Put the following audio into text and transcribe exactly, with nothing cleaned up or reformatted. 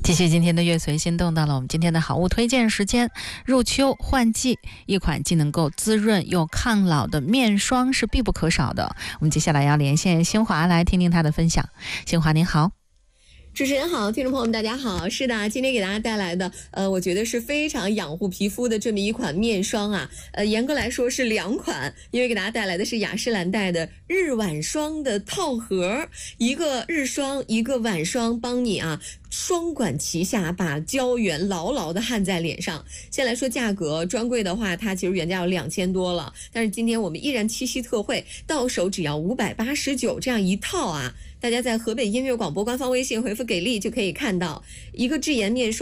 继续今天的乐随心动，到了我们今天的好物推荐时间。入秋换季，一款既能够滋润又抗老的面霜是必不可少的。我们接下来要连线新华来听听她的分享。新华您好。 主持人好，听众朋友们大家好。是的，今天给大家带来的呃我觉得是非常养护皮肤的这么一款面霜啊。呃严格来说是两款，因为给大家带来的是雅诗兰黛的日晚霜的套盒，一个日霜一个晚霜，帮你啊双管齐下，把胶原牢牢的焊在脸上。先来说价格，专柜的话它其实原价有两千多了，但是今天我们依然七夕特惠，到手只要五百八十九这样一套啊。大家在河北音乐广播官方微信回复给力就可以看到一个智妍面霜